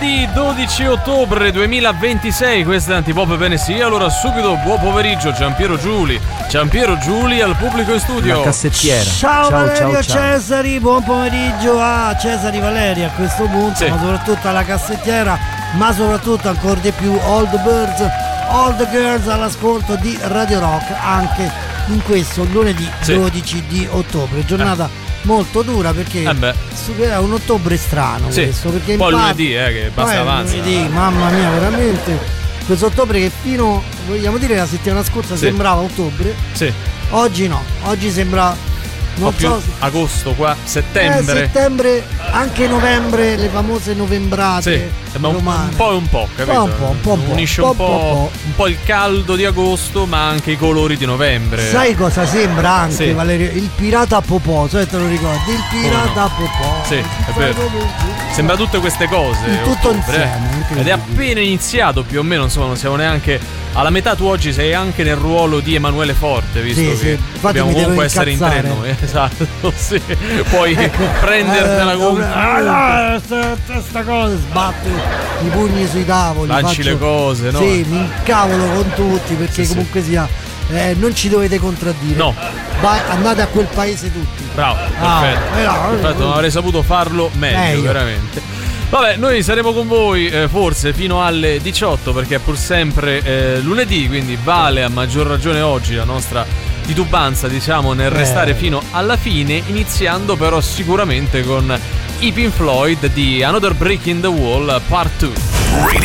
lunedì 12 ottobre 2026, questa è Antipop Bene. Allora subito buon pomeriggio Giampiero Giuli al pubblico in studio. La cassettiera. Ciao Valerio, ciao. Cesari, buon pomeriggio a Cesari Valeri a questo punto, sì. Ma soprattutto alla cassettiera, ma soprattutto ancora di più Old Birds, Old Girls all'ascolto di Radio Rock anche in questo lunedì 12 di ottobre, giornata molto dura perché è un ottobre strano, questo, perché poi lunedì che basta avanza. Lunedì, mamma mia, veramente questo ottobre che fino, vogliamo dire, la settimana scorsa sembrava ottobre, oggi no, oggi sembra non più so, agosto qua, settembre, anche novembre, le famose novembrate un po', capito? Unisce un po' il caldo di agosto, ma anche i colori di novembre. Sai cosa sembra anche, Valerio? Il pirata Popò, te lo ricordi? Il pirata Popò. Sì, è vero. Sembra tutte queste cose. Tutto insieme. Ed è appena iniziato più o meno, insomma, non siamo neanche alla metà. Tu oggi sei anche nel ruolo di Emanuele Forte, visto che dobbiamo comunque essere in tre noi. Esatto, sì. Puoi prendertela con sta cosa, sbatti i pugni sui tavoli, lanci le cose, no? Sì, mi incavolo con tutti perché comunque sia non ci dovete contraddire. No. Andate a quel paese tutti. Bravo, perfetto. Non avrei saputo farlo meglio. Veramente. Vabbè, noi saremo con voi forse fino alle 18 perché è pur sempre lunedì, quindi vale a maggior ragione oggi la nostra titubanza, diciamo, nel restare fino alla fine, iniziando però sicuramente con i Pink Floyd di Another Brick in the Wall Part 2.